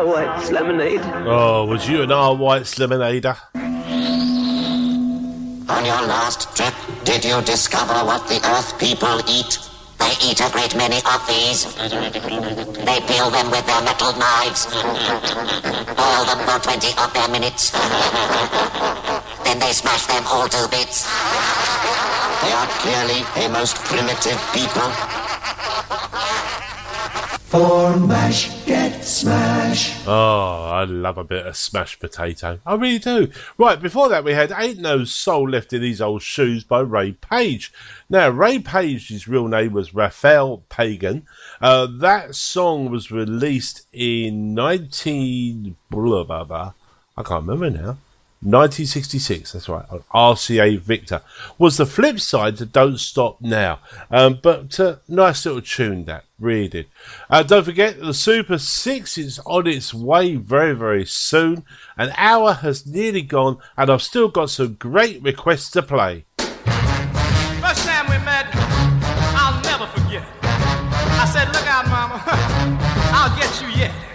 White's lemonade. Oh, was you an R. White's lemonader? On your last trip, did you discover what the Earth people eat? They eat a great many of these. They peel them with their metal knives. Boil them for 20 of their minutes. Then they smash them all to bits. They are clearly a most primitive people. For mash, get smash. Oh, I love a bit of smashed potato. I really do. Right, before that we had Ain't No Soul Left in These Old Shoes by Ray Page. Now, Ray Page's real name was Raphael Pagan. That song was released in I can't remember now. 1966, that's right, on RCA Victor. Was the flip side to Don't Stop Now. But nice little tune that, really did. Don't forget, the Super 6 is on its way very, very soon. An hour has nearly gone, and I've still got some great requests to play. First time we met,